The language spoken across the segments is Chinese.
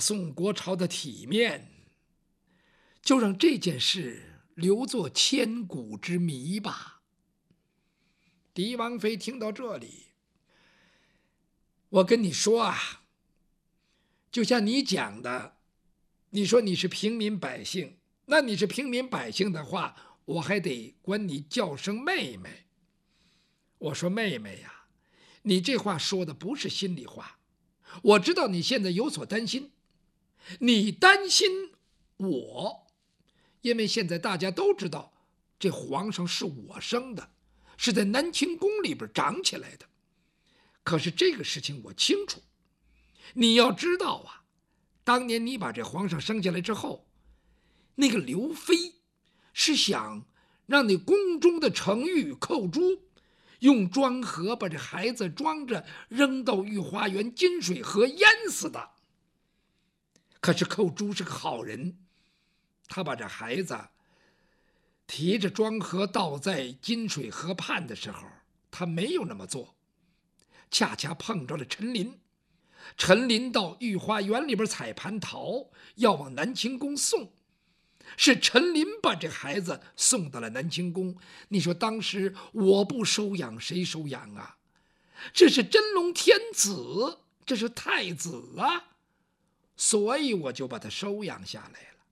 宋国朝的体面，就让这件事留作千古之谜吧。狄王妃听到这里，我跟你说啊，就像你讲的，你说你是平民百姓，那你是平民百姓的话，我还得管你叫声妹妹。我说妹妹呀，你这话说的不是心里话。我知道你现在有所担心，你担心我，因为现在大家都知道这皇上是我生的，是在南清宫里边长起来的。可是这个事情我清楚，你要知道啊，当年你把这皇上生下来之后，那个刘妃是想让那宫中的程昱寇珠用装盒把这孩子装着扔到御花园金水河淹死的。可是寇珠是个好人，他把这孩子提着装盒倒在金水河畔的时候，他没有那么做，恰恰碰着了陈琳。陈琳到御花园里边采蟠桃，要往南清宫送，是陈琳把这孩子送到了南清宫。你说当时我不收养谁收养啊？这是真龙天子，这是太子啊，所以我就把他收养下来了。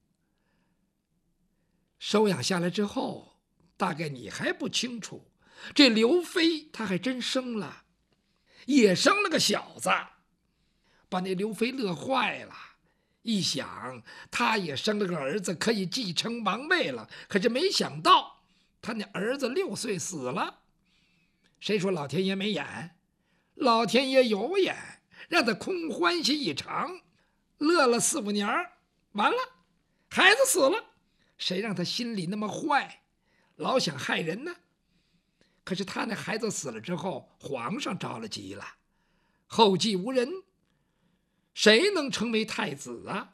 收养下来之后，大概你还不清楚，这刘妃她还真生了，也生了个小子，把那刘妃乐坏了。一想他也生了个儿子，可以继承王位了。可是没想到他那儿子6岁死了。谁说老天爷没眼？老天爷有眼，让他空欢喜一场，乐了4、5年，完了孩子死了。谁让他心里那么坏，老想害人呢？可是他那孩子死了之后，皇上着了急了，后继无人，谁能成为太子啊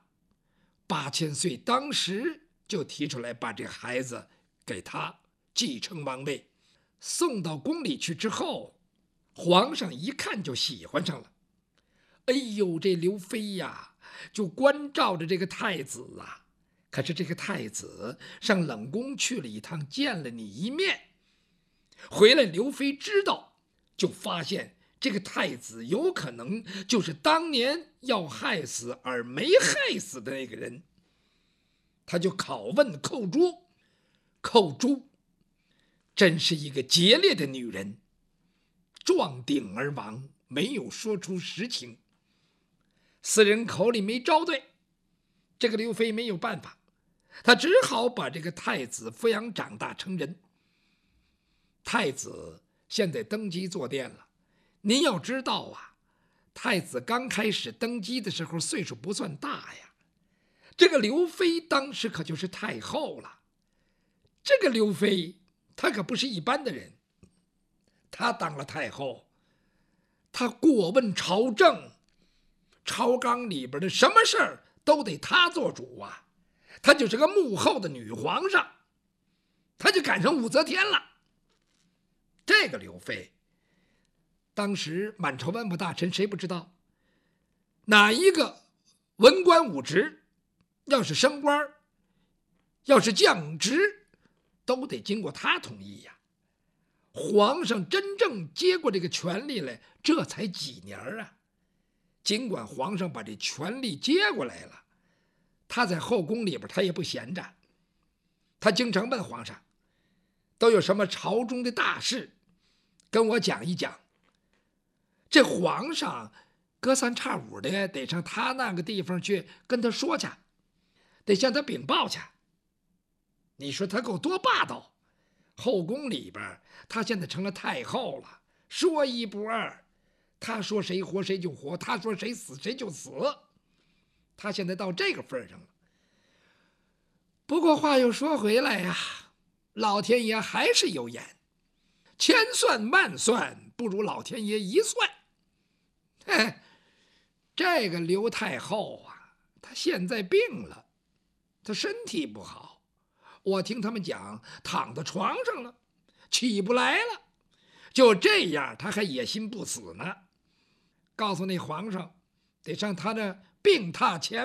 ？8000岁当时就提出来把这孩子给他继承王位。送到宫里去之后，皇上一看就喜欢上了。哎呦，这刘妃呀，就关照着这个太子啊。可是这个太子上冷宫去了一趟，见了你一面，回来刘妃知道，就发现这个太子有可能就是当年要害死而没害死的那个人。他就拷问寇珠，寇珠真是一个劫烈的女人，撞顶而亡，没有说出实情。4人口里没招对，这个刘妃没有办法，他只好把这个太子抚养长大成人。太子现在登基坐殿了，您要知道啊，太子刚开始登基的时候岁数不算大呀。这个刘妃当时可就是太后了。这个刘妃她可不是一般的人，她当了太后，她过问朝政，朝纲里边的什么事儿都得她做主啊。她就是个幕后的女皇上，她就赶上武则天了。这个刘妃当时满朝文武大臣谁不知道，哪一个文官武职要是升官，要是降职，都得经过他同意呀。皇上真正接过这个权力来，这才几年啊。尽管皇上把这权力接过来了，他在后宫里边他也不闲着，他经常问皇上都有什么朝中的大事，跟我讲一讲。这皇上隔三差五的得上他那个地方去跟他说去，得向他禀报去。你说他够多霸道。后宫里边他现在成了太后了，说一不二，他说谁活谁就活，他说谁死谁就死，他现在到这个份上了。不过话又说回来呀，老天爷还是有眼，千算万算不如老天爷一算。这个刘太后啊，她现在病了，她身体不好，我听他们讲躺在床上了，起不来了。就这样她还野心不死呢，告诉那皇上得上他的病榻前